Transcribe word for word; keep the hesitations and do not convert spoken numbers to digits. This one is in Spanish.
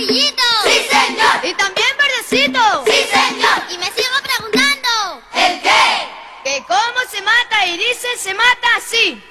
amarillito. ¡Sí, señor! Y también verdecito. ¡Sí, señor! Y me sigo preguntando. ¿El qué? Que cómo se mata y dice se mata así.